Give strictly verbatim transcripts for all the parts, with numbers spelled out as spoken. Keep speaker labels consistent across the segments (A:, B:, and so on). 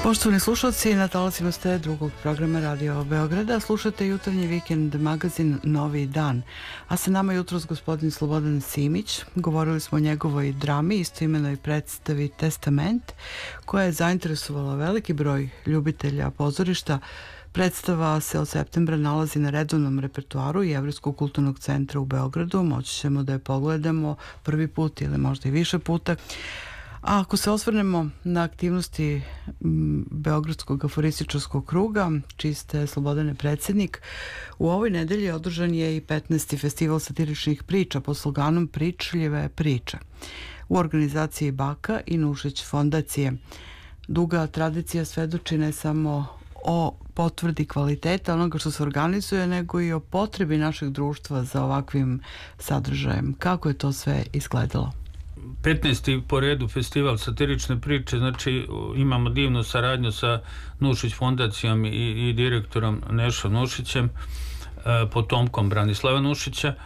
A: Poštovani slušalci, na talasima ste drugog programa Radio Beograda. Slušate jutarnji vikend magazin Novi dan. A sa nama jutros gospodin Slobodan Simić. Govorili smo o njegovoj drami, istoimenoj predstavi Testament, koja je zainteresovala veliki broj ljubitelja pozorišta. Predstava se od septembra nalazi na redovnom repertoaru Jevrejskog kulturnog centra u Beogradu. Moći ćemo da je pogledamo prvi put ili možda i više puta. A ako se osvrnemo na aktivnosti Beogradskog aforističarskog kruga, čiji ste, Slobodane, predsjednik, u ovoj nedelji održan je i petnaesti festival satiričnih priča pod sloganom Pričljive priče u organizaciji Baka i Nušić fondacije. Duga tradicija svedoči ne samo o potvrdi kvaliteta onoga što se organizuje, nego i o potrebi našeg društva za ovakvim sadržajem. Kako je to sve izgledalo?
B: petnaesti po redu festival satirične priče, znači imamo divnu saradnju sa Nušić fondacijom i, i direktorom Nešom Nušićem, e, potomkom Branislava Nušića.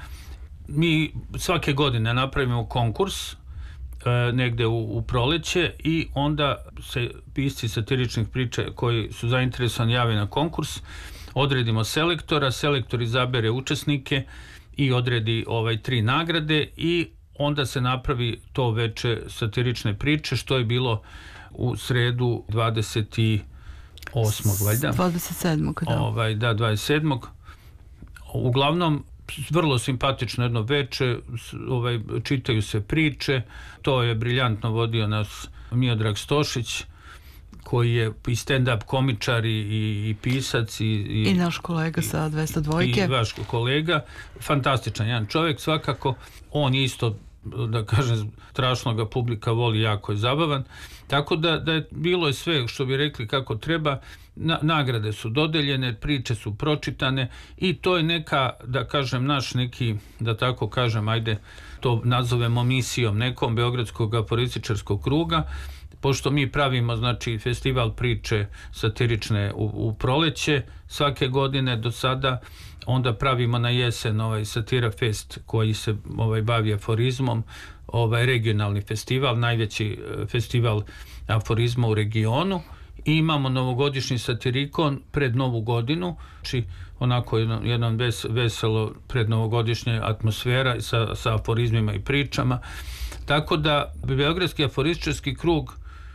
B: Mi svake godine napravimo konkurs e, negde u, u proleće i onda se pisci satiričnih priča koji su zainteresovani jave na konkurs, odredimo selektora, selektor izabere učesnike i odredi ovaj tri nagrade i onda se napravi to veče satirične priče, što je bilo u sredu dvadeset osmog valjda.
A: dvadeset sedmog da.
B: Ovaj, da, dvadeset sedmog Uglavnom, vrlo simpatično jedno veče, ovaj, čitaju se priče, to je briljantno vodio nas Miodrag Stošić, koji je i stand-up komičar i, i, i pisac. I, i,
A: I naš kolega i, sa dvesta dvojke.
B: I vaš kolega. Fantastičan jedan čovjek, svakako. On isto, da kažem, strašno ga publika voli, jako je zabavan. Tako da, da je bilo je sve što bi rekli kako treba. Na, nagrade su dodeljene, priče su pročitane i to je neka, da kažem, naš neki, da tako kažem, ajde, to nazovemo misijom nekom Beogradskog aforističarskog kruga, pošto mi pravimo, znači, festival priče satirične u, u proleće svake godine do sada, onda pravimo na jesen ovaj Satira Fest koji se ovaj bavi aforizmom, ovaj regionalni festival, najveći festival aforizma u regionu, i imamo novogodišnji satirikon pred Novu godinu, znači onako jedno, jedno ves, veselo pred novogodišnje atmosfera sa, sa aforizmima i pričama. Tako da Beogradski aforističarski krug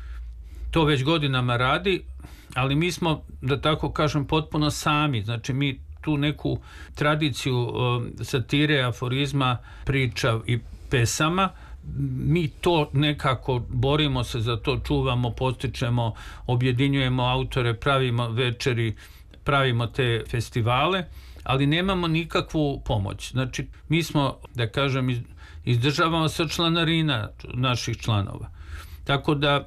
B: to već godinama radi, ali mi smo, da tako kažem, potpuno sami. Znači mi tu neku tradiciju uh, satire, aforizma, priča i pesama, mi to nekako borimo se za to, čuvamo, postičemo, objedinjujemo autore, pravimo večeri, pravimo te festivale, ali nemamo nikakvu pomoć. Znači mi smo, da kažem, iz, izdržavamo sa članarina naših članova. Tako da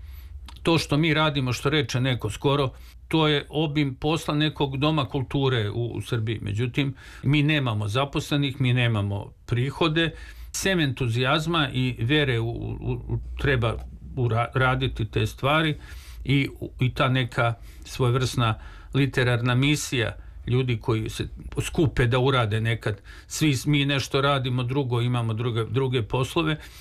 B: to što mi radimo, što reče neko skoro, to je obim posla nekog doma kulture u, u Srbiji. Međutim, mi nemamo zaposlenih, mi nemamo prihode, sem entuzijazma i vere u, u, u treba uraditi te stvari i, i ta neka svojevrsna literarna misija ljudi koji se skupe da urade nekad. Svi mi nešto radimo drugo, imamo druge, druge poslove